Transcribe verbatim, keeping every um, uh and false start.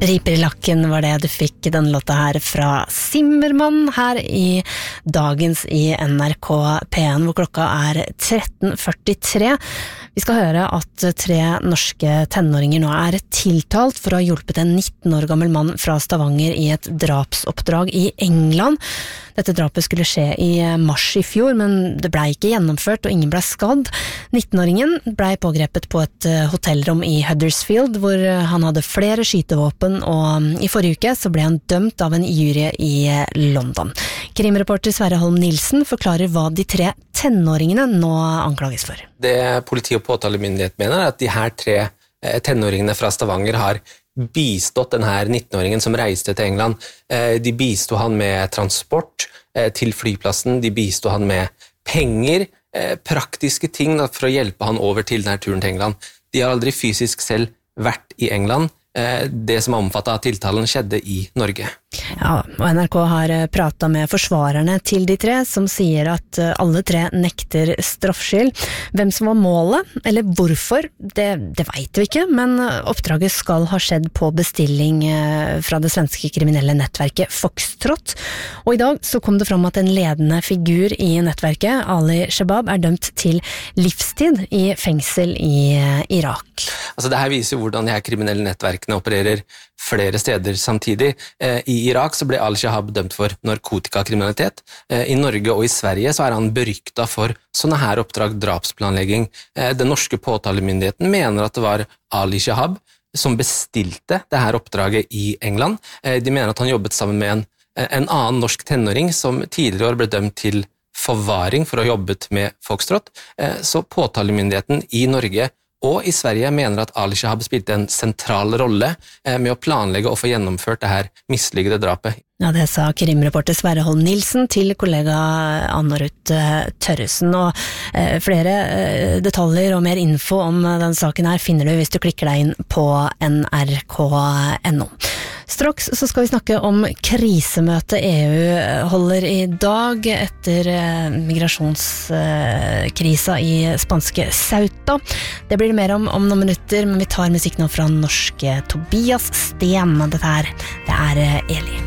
Riper i lakken var det du fikk den låta her fra Simmermann her i dagens i N R K P en, hvor klokka er tretten førtitre. Vi skal høre at tre norske tenåringer nå er tiltalt for å ha hjulpet en nitten år gammel mann fra Stavanger i et drapsoppdrag i England. Dette drapet skulle skje i mars i fjor, men det ble ikke gjennomført og ingen ble skadd. nitten-åringen ble pågrepet på et hotellrom i Huddersfield, hvor han hadde flere skytevåpen, og i forrige uke så ble han dømt av en jury i London. Krimreporter Sverre Holm Nilsen forklarer hva de tre tenåringene nå anklages for. Det politi og påtalemyndighet mener er at de her tre tenåringene fra Stavanger har bistått den her nitten-åringen som reiste til England. De bistod han med transport til flyplassen, de bistod han med penger, praktiske ting for å hjelpe han over til denne turen til England. De har aldri fysisk selv vært i England. Det som er omfattet av tiltalen skjedde i Norge. Ja, og N R K har pratet med forsvarerne til de tre, som sier at alle tre nekter straffskyld. Hvem som var målet, eller hvorfor, det, det vet vi ikke, men oppdraget skal ha skjedd på bestilling fra det svenske kriminelle nettverket Foxtrot. Og i dag så kom det fram at en ledende figur i nettverket, Ali Shabab, er dømt til livstid i fengsel i Irak. Altså det her viser hvordan de her kriminelle nettverkene opererer flere steder samtidig. I Irak så ble Al-Shahab dømt for narkotikakriminalitet. I Norge og i Sverige så er han beryktet for sånne her oppdrag, drapsplanlegging. Den norske påtalemyndigheten mener at det var Al-Shahab som bestilte det her oppdraget i England. De mener at han jobbet sammen med en, en annen norsk tenåring som tidligere år ble dømt til forvaring for å ha jobbet med Foxtrot. Så påtalemyndigheten i Norge og i Sverige mener at Ali Shahab spilte en sentral rolle med å planlegge og få gjennomført det her mislykkede drapet. Ja, det sa krimreporter Sverre Holm Nilsen til kollega Anne Ruth Tørresen. Og eh, flere eh, detaljer og mer info om den saken her finner du hvis du klikker deg inn på N R K punktum N O. Straks så skal vi snakke om krisemøtet E U holder i dag etter eh, migrasjonskrisa eh, i spanske Ceuta. Det blir det mer om om noen minutter, men vi tar musikk nå fra norske Tobias Sten. Dette her, det er eh, Eli.